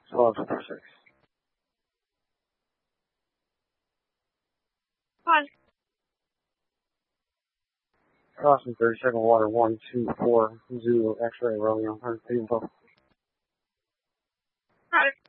1246. Hi. Crossing 32nd Water 124 Zulu X-ray Romeo. Info. Hi.